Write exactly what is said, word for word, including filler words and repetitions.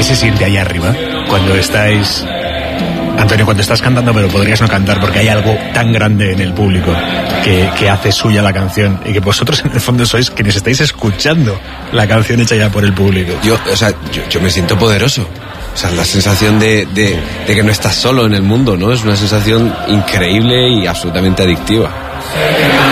se siente ahí arriba? Cuando estáis... Antonio, cuando estás cantando, pero podrías no cantar porque hay algo tan grande en el público que, que hace suya la canción y que vosotros en el fondo sois quienes estáis escuchando la canción hecha ya por el público. Yo, o sea, yo, yo me siento poderoso. O sea, la sensación de, de, de que no estás solo en el mundo, ¿no? Es una sensación increíble y absolutamente adictiva.